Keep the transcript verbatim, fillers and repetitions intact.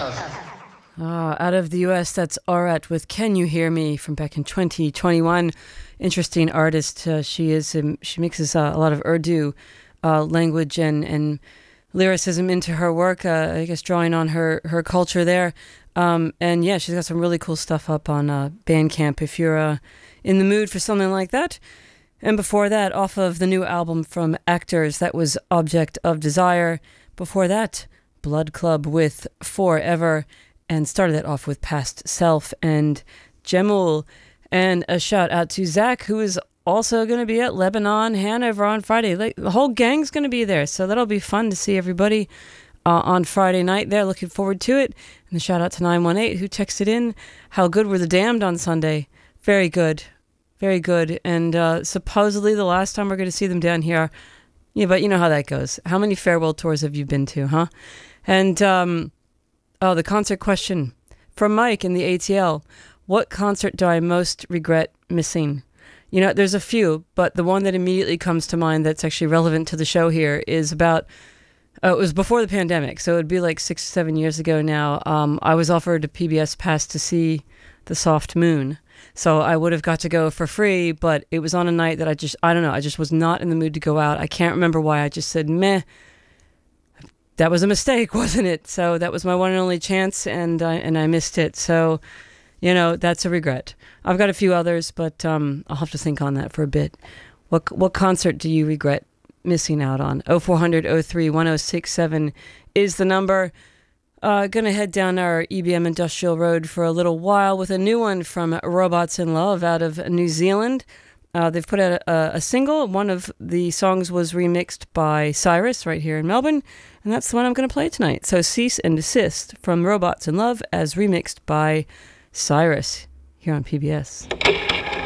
Uh, out of the U S, that's Aurat with Can You Hear Me from back in twenty twenty-one. Interesting artist. Uh, she is. Um, she mixes uh, a lot of Urdu uh, language and, and lyricism into her work, uh, I guess drawing on her, her culture there. Um, and yeah, she's got some really cool stuff up on uh, Bandcamp if you're uh, in the mood for something like that. And before that, off of the new album from Actors, that was Object of Desire. Before that, Blood Club with Forever. And started that off with Past Self and Jemul. And a shout out to Zach, who is also going to be at Lebanon, Hanover on Friday. Like, the whole gang's going to be there, so that'll be fun to see everybody uh, on Friday night there. Looking forward to it. And a shout out to nine one eight, who texted in, how good were the Damned on Sunday? Very good. Very good. And uh, supposedly the last time we're going to see them down here. Yeah, but you know how that goes. How many farewell tours have you been to, huh? And... um Oh, the concert question from Mike in the A T L. What concert do I most regret missing? You know, there's a few, but the one that immediately comes to mind that's actually relevant to the show here is about, uh, it was before the pandemic, so it would be like six, seven years ago now. Um, I was offered a P B S pass to see The Soft Moon. So I would have got to go for free, but it was on a night that I just, I don't know, I just was not in the mood to go out. I can't remember why. I just said, meh. That was a mistake, wasn't it? So that was my one and only chance, and I, and I missed it. So, you know, that's a regret. I've got a few others, but um, I'll have to think on that for a bit. What what concert do you regret missing out on? oh four hundred, oh three, one oh six seven is the number. Uh, gonna head down our E B M Industrial Road for a little while with a new one from Robots in Love out of New Zealand. Uh, they've put out a, a single. One of the songs was remixed by Cyrus right here in Melbourne, and that's the one I'm going to play tonight. So Cease and Desist from Robots in Love as remixed by Cyrus here on P B S.